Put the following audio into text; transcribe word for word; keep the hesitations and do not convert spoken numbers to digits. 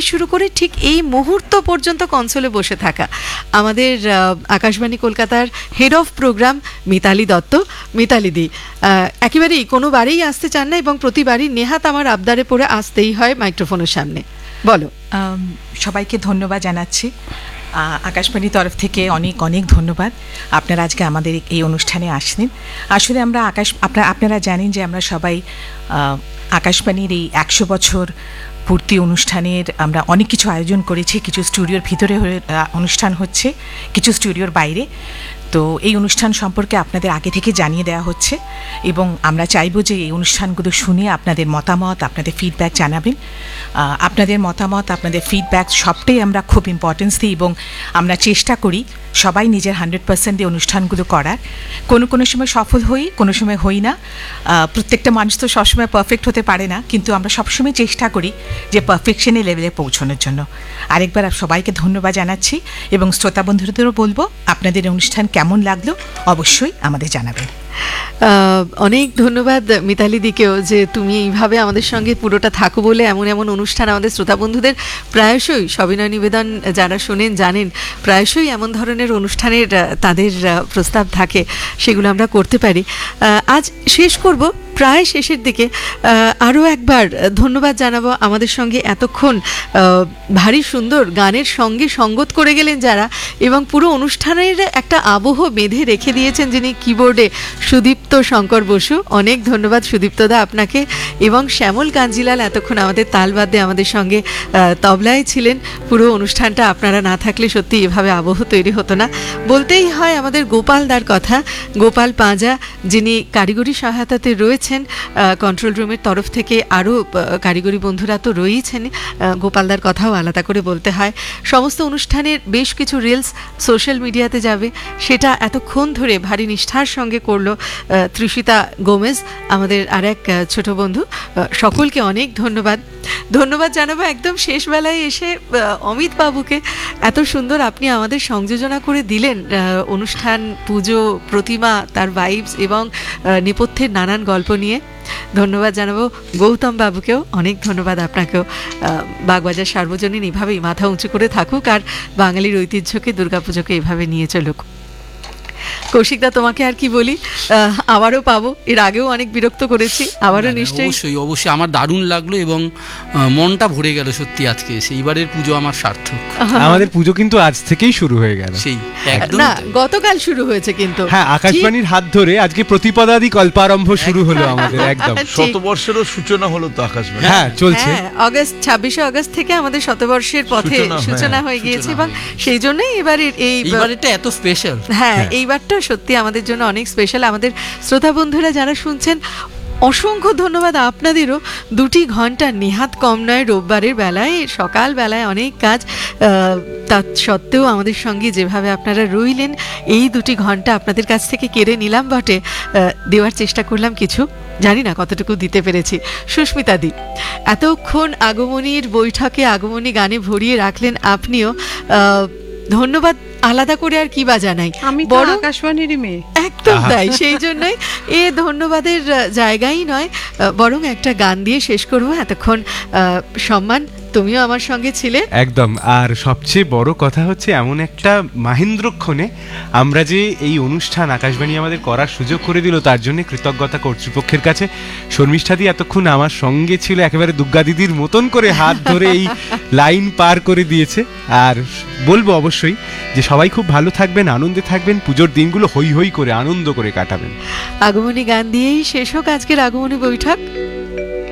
শুরু করে ঠিক এই মুহূর্ত পর্যন্ত কনসোলে বসে থাকা আমাদের আকাশবাণী কলকাতার head of programme Mitali Dutta. Mitali দি একেবারেই কোনো বারেই আসতে চান না এবং প্রতিবারই নেহাত আমার আবদারে পড়ে আসতেই হয় মাইক্রোফোনের সামনে। বলো। সবাইকে ধন্যবাদ জানাচ্ছি, আকাশবাণীর তরফ থেকে অনেক অনেক ধন্যবাদ। আপনারা আজকে আমাদের এই অনুষ্ঠানে আসলেন। আসলে আমরা আকাশ আপনারা আপনারা জানেন যে আমরা সবাই আকাশবাণীর এই একশো বছর পূর্তি অনুষ্ঠানের আমরা অনেক কিছু আয়োজন করেছি। কিছু স্টুডিওর ভিতরে অনুষ্ঠান হচ্ছে, কিছু স্টুডিওর বাইরে। তো এই অনুষ্ঠান সম্পর্কে আপনাদের আগে থেকে জানিয়ে দেওয়া হচ্ছে এবং আমরা চাইব যে এই অনুষ্ঠানগুলো শুনে আপনাদের মতামত, আপনাদের ফিডব্যাক জানাবেন। আপনাদের মতামত, আপনাদের ফিডব্যাক সবটাই আমরা খুব ইম্পর্টেন্স দিই এবং আমরা চেষ্টা করি সবাই নিজের হান্ড্রেড পার্সেন্ট এই অনুষ্ঠানগুলো করার। কোনো কোনো সময় সফল হই, কোনো সময় হই না। প্রত্যেকটা মানুষ তো সবসময় পারফেক্ট হতে পারে না, কিন্তু আমরা সবসময় চেষ্টা করি যে পারফেকশনের লেভেলে পৌঁছানোর জন্য। আরেকবার সবাইকে ধন্যবাদ জানাচ্ছি এবং শ্রোতা বন্ধুদেরও বলবো আপনাদের অনুষ্ঠান কেমন লাগলো অবশ্যই আমাদের জানাবেন। অনেক ধন্যবাদ মিতালি দিকেও যে তুমি এইভাবে আমাদের সঙ্গে পুরোটা থাকো বলে এমন এমন অনুষ্ঠান আমাদের শ্রোতা বন্ধুদের প্রায়শই সবিনয় নিবেদন যারা শোনেন জানেন প্রায়শই এমন ধরনের অনুষ্ঠানের তাদের প্রস্তাব থাকে, সেগুলো আমরা করতে পারি। আজ শেষ করব প্রায় শেষের দিকে। আরও একবার ধন্যবাদ জানাবো আমাদের সঙ্গে এতক্ষণ ভারী সুন্দর গানের সঙ্গে সঙ্গত করে গেলেন যারা এবং পুরো অনুষ্ঠানের একটা আবহ বেঁধে রেখে দিয়েছেন যিনি কিবোর্ডে সুদীপ্ত শঙ্কর বসু। অনেক ধন্যবাদ সুদীপ্তদা আপনাকে। এবং শ্যামল কাঞ্জিলাল এতক্ষণ আমাদের তালবাদ্যে আমাদের সঙ্গে তবলায় ছিলেন। পুরো অনুষ্ঠানটা আপনারা না থাকলে সত্যি এভাবে আবহ তৈরি হতো না। বলতেই হয় আমাদের গোপালদার কথা, গোপাল পাঁজা যিনি কারিগরি সহায়তাতে রয়েছে কন্ট্রোল রুমের তরফ থেকে। আরও কারিগরি বন্ধুরা তো রয়েছেন, গোপালদার কথাও আলাদা করে বলতে হয়। সমস্ত অনুষ্ঠানের বেশ কিছু রিলস সোশ্যাল মিডিয়াতে যাবে, সেটা এতক্ষণ ধরে ভারী নিষ্ঠার সঙ্গে করলো তৃষিতা গোমেজ, আমাদের আর এক ছোট বন্ধু। সকলকে অনেক ধন্যবাদ। ধন্যবাদ জানাবো একদম শেষ বেলায় এসে অমিত বাবুকে। এত সুন্দর আপনি আমাদের সংযোজনা করে দিলেন অনুষ্ঠান, পুজো, প্রতিমা, তার ভাইবস এবং নেপথ্যের নানান গল্প নিয়ে। ধন্যবাদ জানাবো গৌতম বাবুকেও, অনেক ধন্যবাদ আপনাকেও। বাগবাজার সার্বজনীন এভাবেই মাথা উঁচু করে থাকুক আর বাঙালির ঐতিহ্যকে, দুর্গাপুজোকে এভাবে নিয়ে চলুক। কৌশিকদা তোমাকে আর কি বলি, আবারও পাবো, এর আগেও অনেক বিরক্ত করেছি, আবারও নিশ্চয়ই। অবশ্যই অবশ্যই আমার দারুণ লাগলো এবং মনটা ভরে গেল সত্যি আজকে। সেইবারের পুজো আমার সার্থক। আমাদের পুজো কিন্তু আজ থেকেই শুরু হয়ে গেল। সেই না, গতকাল শুরু হয়েছে কিন্তু। হ্যাঁ, আকাশবাণীর হাত ধরে আজকে প্রতিপদাদি কল্পারম্ভ শুরু হলো আমাদের। একদম শতবর্ষেরও সূচনা হলো তো আকাশবাণী। হ্যাঁ, চলছে। অগস্ট ছাব্বিশে অগস্ট থেকে আমাদের শতবর্ষের পথে সূচনা হয়ে গিয়েছে এবং সেই জন্যই এবারে এই এইবারটা এত স্পেশাল। হ্যাঁ, এইবারটা সত্যি আমাদের জন্য অনেক স্পেশাল। আমাদের শ্রোতা বন্ধুরা যারা শুনছেন অসংখ্য ধন্যবাদ আপনাদেরও। দুটি ঘন্টা নেহাত কম নয়, রোববারের বেলায় সকাল বেলায় অনেক কাজ, তা সত্ত্বেও আমাদের সঙ্গে যেভাবে আপনারা রইলেন, এই দুটি ঘন্টা আপনাদের কাছ থেকে কেড়ে নিলাম বটে, দেওয়ার চেষ্টা করলাম কিছু, জানি না কতটুকু দিতে পেরেছি। সুস্মিতা দি এতক্ষণ আগমনীর বৈঠকে আগমনী গানে ভরিয়ে রাখলেন আপনিও, ধন্যবাদ আলাদা করে আর কি বা জানাই। আমি বড় আকাশবাণীরই মেয়ে। একদম তাই, সেই জন্যই এ ধন্যবাদের জায়গাই নয়, বরং একটা গান দিয়ে শেষ করবো। এতক্ষণ সম্মান তুমিও আমার সঙ্গে ছিলে। একদম। আর সবচেয়ে বড় কথা হচ্ছে এমন একটা মাহেন্দ্রক্ষণে আমরা যে এই অনুষ্ঠান আকাশবাণী আমাদের করার সুযোগ করে দিল, তার জন্য কৃতজ্ঞতা কর্তৃপক্ষের কাছে। শর্মিষ্ঠাদি এতক্ষণ আমার সঙ্গে ছিল, একেবারে দুর্গা দিদির মতন করে হাত ধরে এই লাইন পার করে দিয়েছে। আর বলবো অবশ্যই যে সবাই খুব ভালো থাকবেন, আনন্দে থাকবেন, পুজোর দিনগুলো হই হই করে আনন্দ করে কাটাবেন। আগমনী গান দিয়েই শেষ হোক আজকের আগমনী বৈঠক।